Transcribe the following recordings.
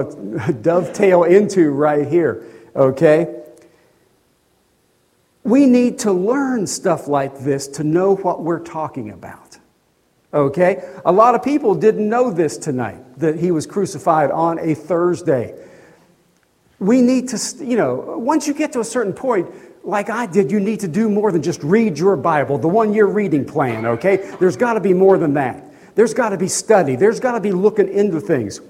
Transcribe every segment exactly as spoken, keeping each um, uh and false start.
dovetail into right here, okay? We need to learn stuff like this to know what we're talking about, okay? A lot of people didn't know this tonight, that he was crucified on a Thursday. We need to, you know, once you get to a certain point, like I did, you need to do more than just read your Bible, the one-year reading plan, okay? There's got to be more than that. There's got to be study. There's got to be looking into things.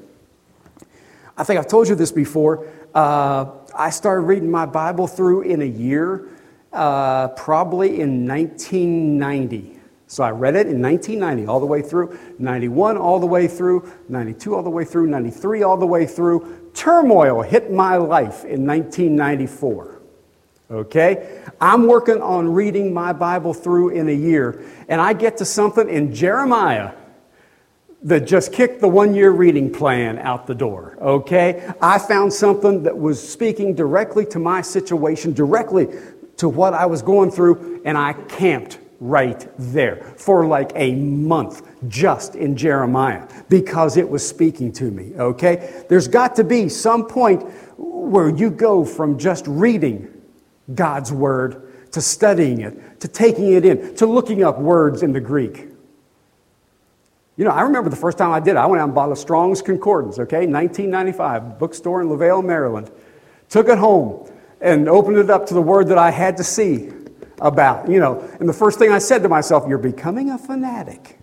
I think I've told you this before. Uh, I started reading my Bible through in a year, uh, probably in nineteen ninety. So I read it in nineteen ninety all the way through, ninety-one all the way through, ninety-two all the way through, ninety-three all the way through. Turmoil hit my life in nineteen ninety-four. Okay? I'm working on reading my Bible through in a year, and I get to something in Jeremiah that just kicked the one-year reading plan out the door, okay? I found something that was speaking directly to my situation, directly to what I was going through, and I camped right there for like a month just in Jeremiah because it was speaking to me, okay? There's got to be some point where you go from just reading God's Word to studying it, to taking it in, to looking up words in the Greek. You know, I remember the first time I did it. I went out and bought a Strong's Concordance, okay, nineteen ninety-five, bookstore in LaVale, Maryland. Took it home and opened it up to the word that I had to see about, you know. And the first thing I said to myself, you're becoming a fanatic.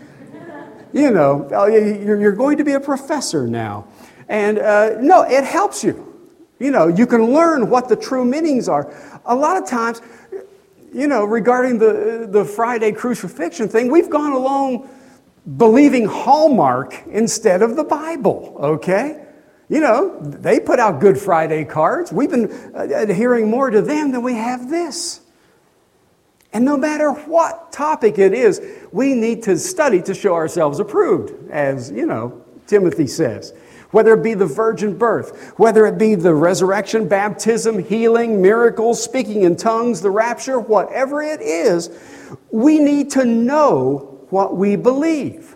You know, you're going to be a professor now. And uh, no, it helps you. You know, you can learn what the true meanings are. A lot of times, you know, regarding the, the Friday crucifixion thing, we've gone along believing Hallmark instead of the Bible, okay? You know, they put out Good Friday cards. We've been adhering more to them than we have this. And no matter what topic it is, we need to study to show ourselves approved, as, you know, Timothy says. Whether it be the virgin birth, whether it be the resurrection, baptism, healing, miracles, speaking in tongues, the rapture, whatever it is, we need to know what we believe.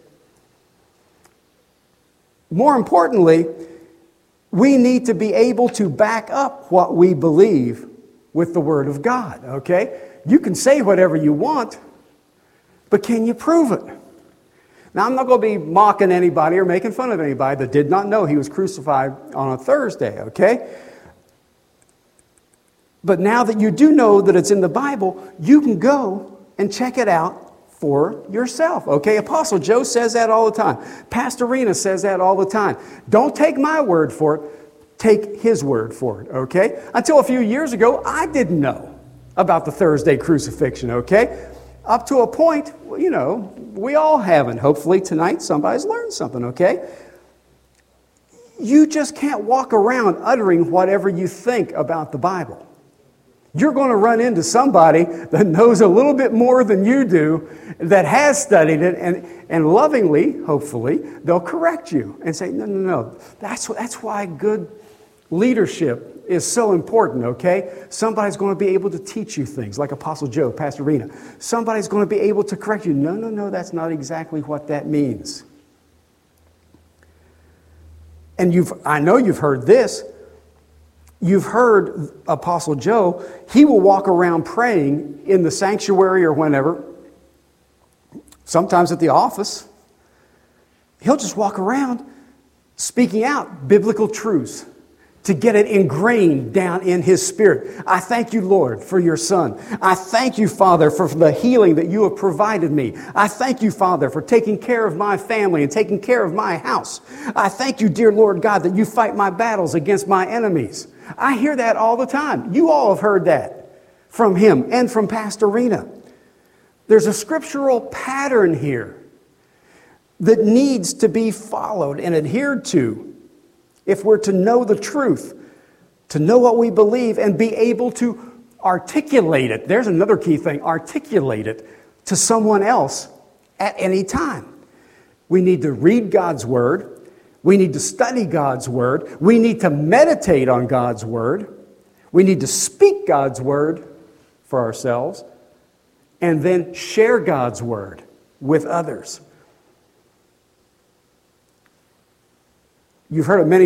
More importantly, we need to be able to back up what we believe with the Word of God, okay? You can say whatever you want, but can you prove it? Now, I'm not going to be mocking anybody or making fun of anybody that did not know he was crucified on a Thursday, okay? But now that you do know that it's in the Bible, you can go and check it out for yourself, okay? Apostle Joe says that all the time. Pastor Rena says that all the time. Don't take my word for it. Take his word for it, okay? Until a few years ago, I didn't know about the Thursday crucifixion, okay? Up to a point, you know, we all haven't. Hopefully tonight somebody's learned something, okay? You just can't walk around uttering whatever you think about the Bible. You're going to run into somebody that knows a little bit more than you do, that has studied it, and, and lovingly, hopefully, they'll correct you and say, no, no, no. That's, that's why good leadership is so important, okay? Somebody's going to be able to teach you things, like Apostle Joe, Pastor Rena. Somebody's going to be able to correct you. No, no, no, that's not exactly what that means. And you've, I know you've heard this. You've heard Apostle Joe, he will walk around praying in the sanctuary or whenever, sometimes at the office. He'll just walk around speaking out biblical truths to get it ingrained down in his spirit. I thank you, Lord, for your son. I thank you, Father, for the healing that you have provided me. I thank you, Father, for taking care of my family and taking care of my house. I thank you, dear Lord God, that you fight my battles against my enemies. I hear that all the time. You all have heard that from him and from Pastor Rena. There's a scriptural pattern here that needs to be followed and adhered to if we're to know the truth, to know what we believe and be able to articulate it. There's another key thing, articulate it to someone else at any time. We need to read God's Word. We need to study God's Word. We need to meditate on God's Word. We need to speak God's Word for ourselves and then share God's Word with others. You've heard it many